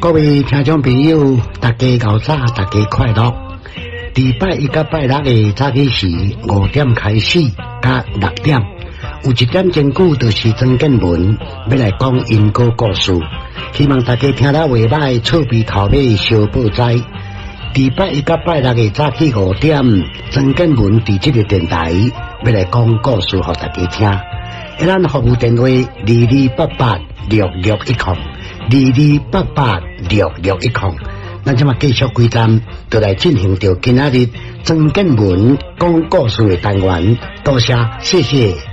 各位听众朋友，大家早早，大家快乐。礼拜一到拜六的早起时5点开始，到6点，有一点钟久就是曾建文要来讲因果故事，希望大家听到话歹，厝边头尾小报知。礼拜一到拜六的早起5点，曾建文伫这个电台要来讲故事，给大家听。咱服务电话22886610，22886610。咱这么继续几站，就来进行到今仔日曾建文讲故事的单元。多谢，谢谢。